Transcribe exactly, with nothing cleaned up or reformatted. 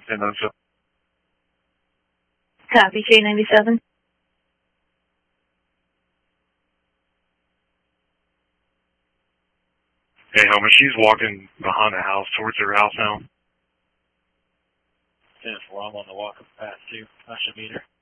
ten ninety-seven. Copy, K ninety-seven. Hey, Homer, she's walking behind the house towards her house now. ten four, I'm on the walk up past too. I should meet her.